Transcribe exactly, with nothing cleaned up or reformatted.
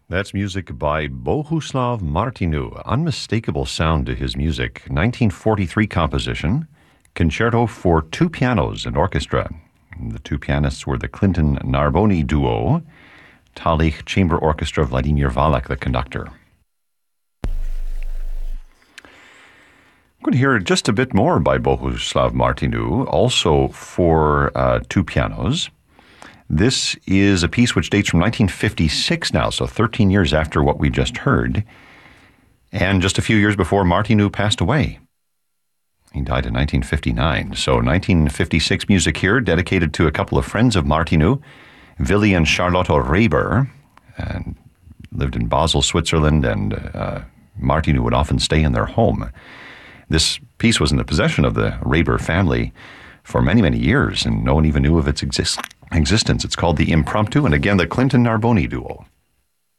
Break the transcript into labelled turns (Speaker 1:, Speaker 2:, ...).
Speaker 1: That's music by Bohuslav Martinu. Unmistakable sound to his music. nineteen forty-three composition, Concerto for Two Pianos and Orchestra. The two pianists were the Clinton Narboni duo, Talich Chamber Orchestra, Vladimir Valak, the conductor. I'm going to hear just a bit more by Bohuslav Martinu, also for uh, two pianos. This is a piece which dates from nineteen fifty-six now, so thirteen years after what we just heard, and just a few years before Martinu passed away. He died in nineteen fifty-nine, so nineteen fifty-six music here, dedicated to a couple of friends of Martinu, Willy and Charlotte Reber, and lived in Basel, Switzerland, and uh, Martinu would often stay in their home. This piece was in the possession of the Reber family for many, many years, and no one even knew of its exist- existence. It's called the Impromptu, and again, the Clinton Narboni duo.